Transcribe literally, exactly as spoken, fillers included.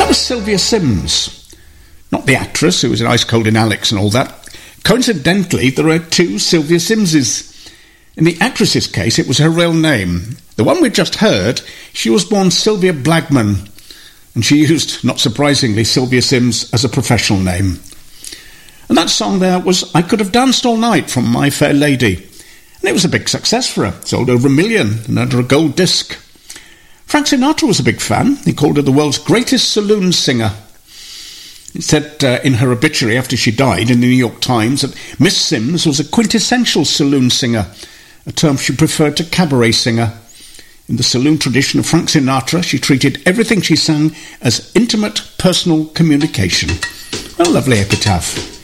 That was Sylvia Sims, not the actress who was in Ice Cold in Alex and all that. Coincidentally, there are two Sylvia Simses. In the actress's case, it was her real name. The one we just heard, she was born Sylvia Blagman, and she used, not surprisingly, Sylvia Sims as a professional name. And that song there was I Could Have Danced All Night from My Fair Lady. And it was a big success for her. Sold over a million and under a gold disc. Frank Sinatra was a big fan. He called her the world's greatest saloon singer. It said uh, in her obituary after she died in the New York Times that Miss Sims was a quintessential saloon singer, a term she preferred to cabaret singer. In the saloon tradition of Frank Sinatra, she treated everything she sang as intimate personal communication. A lovely epitaph.